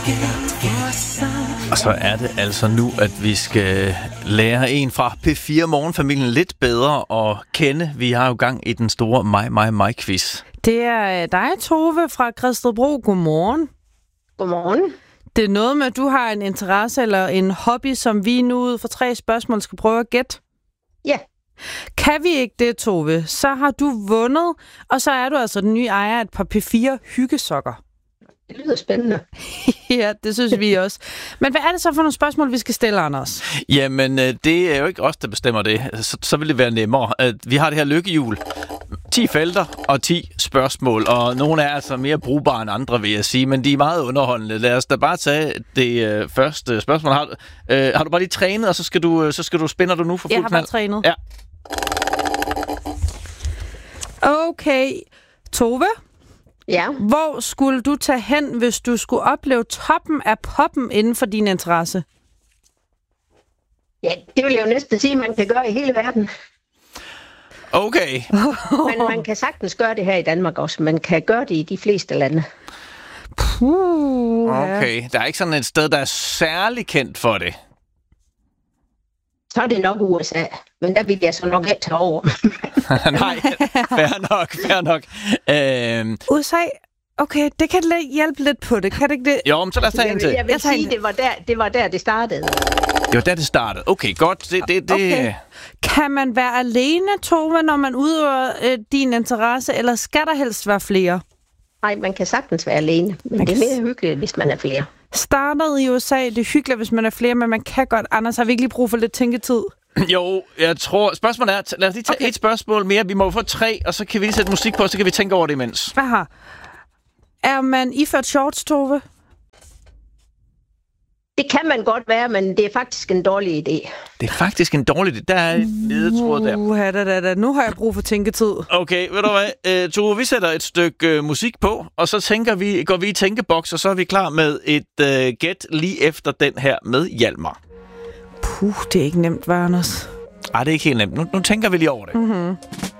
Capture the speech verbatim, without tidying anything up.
Og så er det altså nu, at vi skal lære en fra P fire Morgenfamilien lidt bedre at kende. Vi har jo gang i den store mig, mig, mig quiz. Det er dig, Tove fra Gredstedbro. Godmorgen. Godmorgen. Det er noget med, at du har en interesse eller en hobby, som vi nu ud for tre spørgsmål skal prøve at gætte. Ja. Kan vi ikke det, Tove, så har du vundet, og så er du altså den nye ejer af et par P fire hyggesokker. Det lyder spændende. Ja, det synes vi også. Men hvad er det så for nogle spørgsmål, vi skal stille, Anders? Jamen, det er jo ikke os, der bestemmer det. Så, så vil det være nemmere. Vi har det her lykkehjul. ti felter og ti spørgsmål, og nogle er altså mere brugbare end andre, vil jeg sige, men de er meget underholdende. Lad os da bare tage det øh, første spørgsmål. Har, øh, har du bare lige trænet, og så skal du, så skal du spænder du nu for fuld knald? Jeg har bare trænet. Ja. Okay. Tove? Ja. Hvor skulle du tage hen, hvis du skulle opleve toppen af poppen inden for din interesse? Ja, det vil jeg jo næsten sige, man kan gøre i hele verden. Okay. Men man kan sagtens gøre det her i Danmark også. Man kan gøre det i de fleste lande. Puh, okay. Der er ikke sådan et sted, der er særlig kendt for det. Så er det nok U S A. Men der vil jeg så nok ikke tage over. Nej, fair nok, fair nok. Øhm... U S A? Okay, det kan hjælpe lidt på det. Kan det ikke det? Jo, men så lad os tage jeg en vil, til. jeg vil Jeg sige, en det var, der, det var der, det startede. Det var der, det startede. Okay, godt. Det, det, det... Okay. Kan man være alene, Tove, når man udøver øh, din interesse, eller skal der helst være flere? Nej, man kan sagtens være alene. Men man det er mere hyggeligt, hvis man er flere. Startede i U S A, det er hyggeligt, hvis man er flere, men man kan godt. Anders, har vi ikke lige brug for lidt tænketid? Jo, jeg tror... Spørgsmålet er... Lad os lige tage okay. et spørgsmål mere. Vi må jo få tre, og så kan vi lige sætte musik på, og så kan vi tænke over det imens. Aha. Er man iført shorts, Tove? Det kan man godt være, men det er faktisk en dårlig idé. Det er faktisk en dårlig idé. Der er et ledetråd der. Uh, da, da, da. Nu har jeg brug for tænketid. Okay, ved du hvad? Uh, Tove, vi sætter et stykke uh, musik på, og så tænker vi, går vi i tænkeboks, og så er vi klar med et uh, gæt lige efter den her med Hjalmar. Puh, det er ikke nemt, Anders. Ej, det er ikke helt nemt. Nu, nu tænker vi lige over det. Mm-hmm.